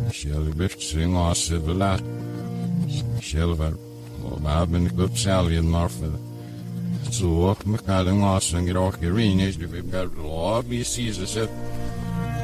Shall we sing our civil lot? Shall we? Oh, I've been good Sally and Martha. So, McCallum Austin, get off your range, if we've got law, be sees us.